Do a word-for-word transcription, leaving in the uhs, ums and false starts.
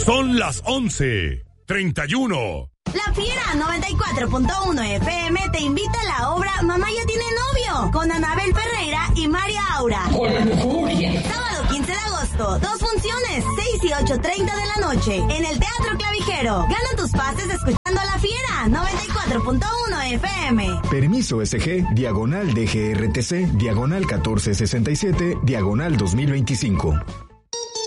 Son las once treinta y uno. La Fiera noventa y cuatro punto uno F M te invita a la obra Mamá ya tiene novio, con Anabel Ferreira y María Aura. ¡Con lujuria! Sábado quince de agosto, dos funciones, seis y ocho treinta de la noche, en el Teatro Clavijero. Gana tus pases escuchando a La Fiera noventa y cuatro punto uno F M. Permiso S G, diagonal D G R T C, diagonal catorce sesenta y siete, diagonal dos mil veinticinco.